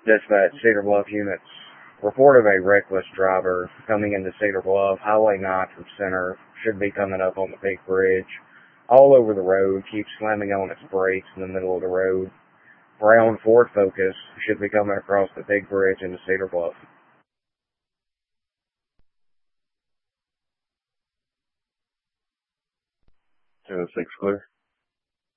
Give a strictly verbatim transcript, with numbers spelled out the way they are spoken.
Dispatch, Cedar Bluff units. Report of a reckless driver coming into Cedar Bluff, Highway nine from center, should be coming up on the big bridge. All over the road, keeps slamming on its brakes in the middle of the road. Brown Ford Focus should be coming across the big bridge into Cedar Bluff. ten oh six clear.